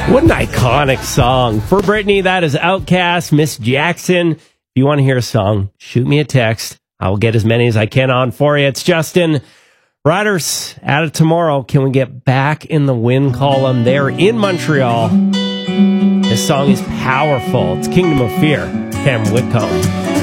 What an iconic song. For Brittany, that is Outkast, Miss Jackson. If you want to hear a song, shoot me a text. I will get as many as I can on for you. It's Justin. Riders, out of tomorrow, can we get back in the win column there in Montreal? This song is powerful. It's Kingdom of Fear. Cameron Whitcomb.